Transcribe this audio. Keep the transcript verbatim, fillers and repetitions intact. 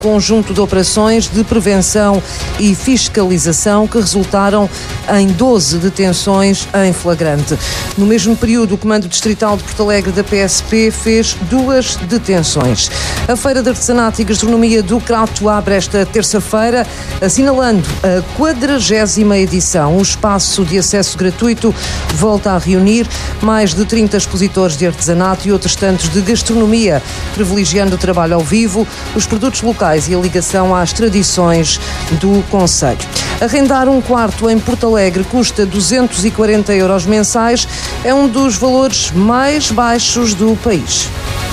Conjunto de operações de prevenção e fiscalização que resultaram em doze detenções em flagrante. No mesmo período, o Comando Distrital de Porto Alegre da P S P fez duas detenções. A Feira de Artesanato e Gastronomia do Crato abre esta terça-feira, assinalando a quadragésima edição. O espaço de acesso gratuito volta a reunir mais de trinta expositores de artesanato e outros tantos de gastronomia, privilegiando o trabalho ao vivo, os produtos locais e a ligação às tradições do concelho. Arrendar um quarto em Porto Alegre custa duzentos e quarenta euros mensais, é um dos valores mais baixos do país.